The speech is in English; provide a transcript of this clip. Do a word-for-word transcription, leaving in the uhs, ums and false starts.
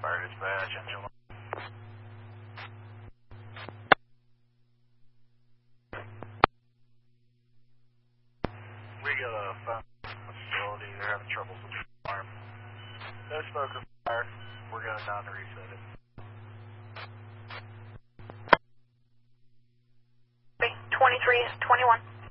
Fire dispatch, engine one. We got a phone facility. They're having troubles with the alarm. No smoke or fire. We're going down to reset it. twenty-three twenty-one.